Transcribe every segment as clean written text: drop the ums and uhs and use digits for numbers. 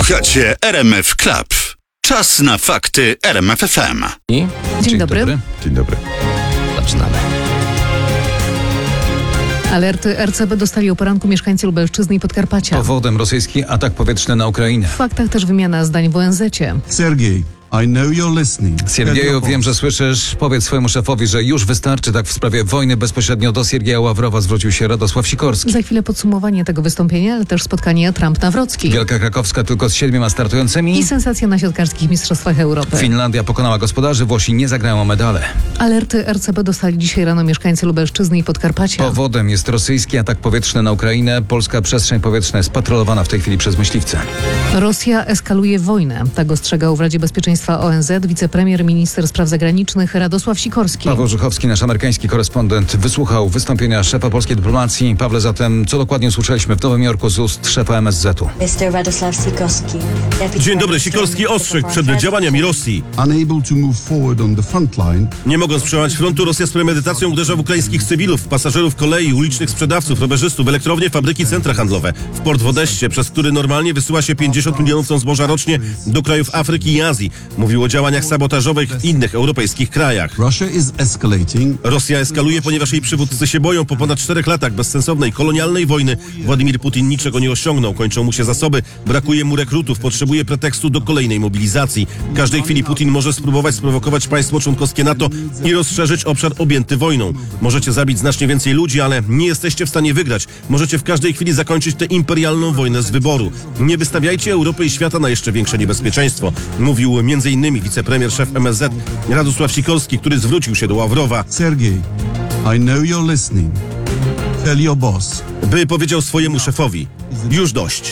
Słuchacie RMF Club. Czas na fakty RMF FM. Dzień dobry. Dzień dobry. Zaczynamy. Alerty RCB dostali o poranku mieszkańcy Lubelszczyzny i Podkarpacia. Powodem rosyjski atak powietrzny na Ukrainę. W faktach też wymiana zdań w ONZ-cie. Sergiej, I know you're listening. Siergieju, wiem, że słyszysz. Powiedz swojemu szefowi, że już wystarczy. Tak w sprawie wojny bezpośrednio do Siergieja Ławrowa zwrócił się Radosław Sikorski. Za chwilę podsumowanie tego wystąpienia, ale też spotkanie Trump-Nawrocki. Wielka Krakowska tylko z 7 startującymi. I sensacja na siatkarskich mistrzostwach Europy. Finlandia pokonała gospodarzy, Włosi nie zagrają o medale. Alerty RCB dostali dzisiaj rano mieszkańcy Lubelszczyzny i Podkarpacia. Powodem jest rosyjski atak powietrzny na Ukrainę. Polska przestrzeń powietrzna jest patrolowana w tej chwili przez myśliwce. Rosja eskaluje wojnę. Tak ostrzegał w Radzie Bezpieczeństwa ONZ wicepremier, minister spraw zagranicznych Radosław Sikorski. Paweł Żuchowski, nasz amerykański korespondent, wysłuchał wystąpienia szefa polskiej dyplomacji. Pawle, zatem co dokładnie usłyszeliśmy w Nowym Jorku z ust szefa MSZ-u? Dzień dobry. Sikorski ostrzegł przed działaniami Rosji. Unable to move forward on the front line, Nie mogąc przełamać frontu, Rosja z premedytacją uderza w ukraińskich cywilów, pasażerów kolei, ulicznych sprzedawców, rowerzystów, elektrownie, fabryki, centra handlowe. W port w Odessie, przez który normalnie wysyła się 50 milionów ton zboża rocznie do krajów Afryki i Azji. Mówił o działaniach sabotażowych w innych europejskich krajach. Russia is escalating. Rosja eskaluje, ponieważ jej przywódcy się boją. Po ponad 4 latach bezsensownej, kolonialnej wojny Władimir Putin niczego nie osiągnął. Kończą mu się zasoby, brakuje mu rekrutów, potrzebuje pretekstu do kolejnej mobilizacji. W każdej chwili Putin może spróbować sprowokować państwo członkowskie NATO i rozszerzyć obszar objęty wojną. Możecie zabić znacznie więcej ludzi, ale nie jesteście w stanie wygrać. Możecie w każdej chwili zakończyć tę imperialną wojnę z wyboru. Nie wystawiajcie Europy i świata na jeszcze większe niebezpieczeństwo. Mówił m.in. wicepremier, szef MSZ Radosław Sikorski, który zwrócił się do Ławrowa, Sergiej, I know you're listening. Tell your boss. by powiedział swojemu szefowi: już dość.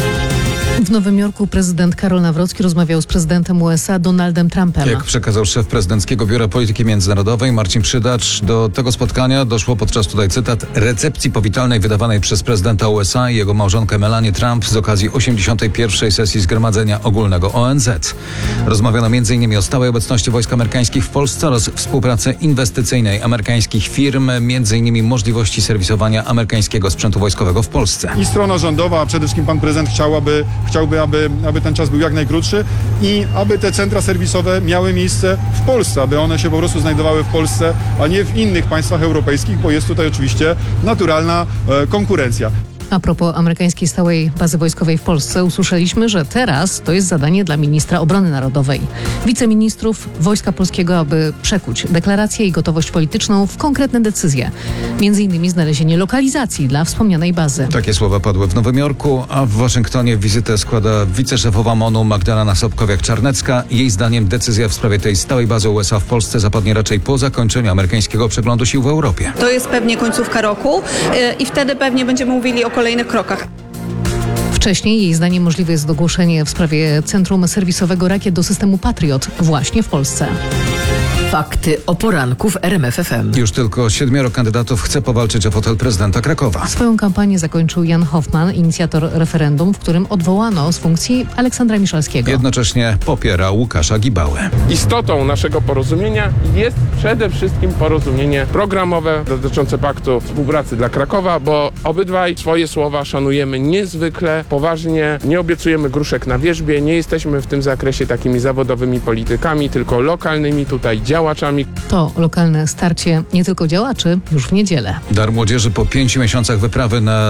W Nowym Jorku prezydent Karol Nawrocki rozmawiał z prezydentem USA Donaldem Trumpem. Jak przekazał szef prezydenckiego Biura Polityki Międzynarodowej Marcin Przydacz, do tego spotkania doszło podczas, tutaj cytat, recepcji powitalnej wydawanej przez prezydenta USA i jego małżonkę Melanię Trump z okazji 81. sesji Zgromadzenia Ogólnego ONZ. Rozmawiano m.in. o stałej obecności wojsk amerykańskich w Polsce oraz współpracy inwestycyjnej amerykańskich firm, m.in. możliwości serwisowania amerykańskiego sprzętu wojskowego w Polsce. I strona rządowa, a przede wszystkim pan prezydent chciałby, aby ten czas był jak najkrótszy i aby te centra serwisowe miały miejsce w Polsce, aby one się po prostu znajdowały w Polsce, a nie w innych państwach europejskich, bo jest tutaj oczywiście naturalna konkurencja. A propos amerykańskiej stałej bazy wojskowej w Polsce, usłyszeliśmy, że teraz to jest zadanie dla ministra obrony narodowej, wiceministrów Wojska Polskiego, aby przekuć deklarację i gotowość polityczną w konkretne decyzje. Między innymi znalezienie lokalizacji dla wspomnianej bazy. Takie słowa padły w Nowym Jorku, a w Waszyngtonie wizytę składa wiceszefowa MON-u Magdalena Sobkowiak-Czarnecka. Jej zdaniem decyzja w sprawie tej stałej bazy USA w Polsce zapadnie raczej po zakończeniu amerykańskiego przeglądu sił w Europie. To jest pewnie końcówka roku i wtedy pewnie będziemy mówili o kolejnych krokach. Wcześniej jej zdaniem możliwe jest ogłoszenie w sprawie centrum serwisowego rakiet do systemu Patriot właśnie w Polsce. Fakty o poranku w RMF FM. Już tylko 7 kandydatów chce powalczyć o fotel prezydenta Krakowa. Swoją kampanię zakończył Jan Hoffman, inicjator referendum, w którym odwołano z funkcji Aleksandra Miszalskiego. Jednocześnie popiera Łukasza Gibałę. Istotą naszego porozumienia jest przede wszystkim porozumienie programowe dotyczące paktu współpracy dla Krakowa, bo obydwaj swoje słowa szanujemy niezwykle poważnie, nie obiecujemy gruszek na wierzbie, nie jesteśmy w tym zakresie takimi zawodowowymi politykami, tylko lokalnymi tutaj działaczami. To lokalne starcie nie tylko działaczy już w niedzielę. Dar Młodzieży po 5 miesiącach wyprawy na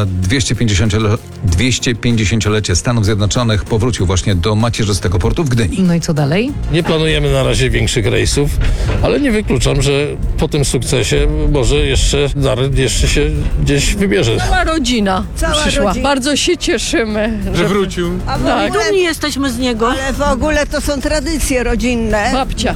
250-lecie Stanów Zjednoczonych powrócił właśnie do macierzystego portu w Gdyni. No i co dalej? Nie planujemy na razie większych rejsów, ale nie wykluczam, że po tym sukcesie może jeszcze się gdzieś wybierze. Cała rodzina przyszła. Bardzo się cieszymy, że wrócił. Tak. Dumni jesteśmy z niego. Ale w ogóle to są tradycje rodzinne. Babcia.